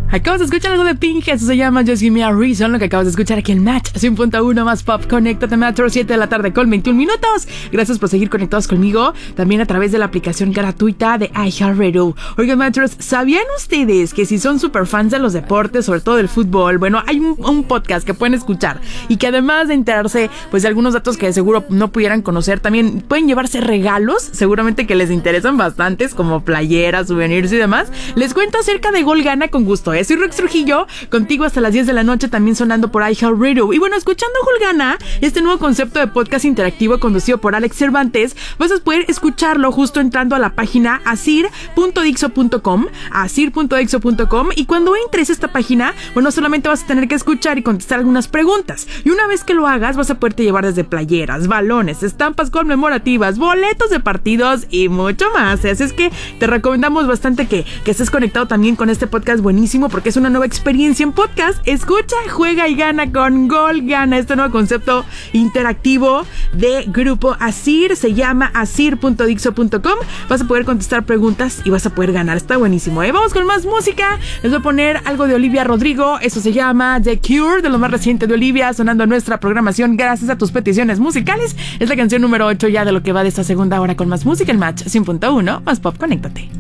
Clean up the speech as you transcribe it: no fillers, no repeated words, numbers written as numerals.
Acabas de escuchar algo de Pink, eso se llama Just Give Me a Reason. Lo que acabas de escuchar aquí en Match 100.1 más Pop. Conéctate, Metro, 7 de la tarde con 21 minutos. Gracias por seguir conectados conmigo, también a través de la aplicación gratuita de iHeartRadio. Oigan, Metros, ¿sabían ustedes que si son super fans de los deportes, sobre todo del fútbol, bueno, hay un podcast que pueden escuchar y que además de enterarse pues de algunos datos que de seguro no pudieran conocer, también pueden llevarse regalos, seguramente que les interesan bastantes, como playeras, souvenirs y demás? Les cuento acerca de Gol Gana con Gusto. Soy Rex Trujillo, contigo hasta las 10 de la noche, también sonando por iHeartRadio. Y bueno, escuchando Gol Gana, este nuevo concepto de podcast interactivo conducido por Alex Cervantes, vas a poder escucharlo justo entrando a la página asir.dixo.com, y cuando entres a esta página, bueno, solamente vas a tener que escuchar y contestar algunas preguntas. Y una vez que lo hagas, vas a poderte llevar desde playeras, balones, estampas conmemorativas, boletos de partidos y mucho más. Así es que te recomendamos bastante que estés conectado también con este podcast buenísimo, porque es una nueva experiencia en podcast. Escucha, juega y gana con Gol Gana, este nuevo concepto interactivo de Grupo Asir. Se llama asir.dixo.com. Vas a poder contestar preguntas y vas a poder ganar. Está buenísimo, ¿eh? Vamos con más música. Les voy a poner algo de Olivia Rodrigo. Eso se llama The Cure, de lo más reciente de Olivia, sonando en nuestra programación gracias a tus peticiones musicales. Es la canción número 8 ya de lo que va de esta segunda hora con más música en Match 100.1 más Pop. Conéctate.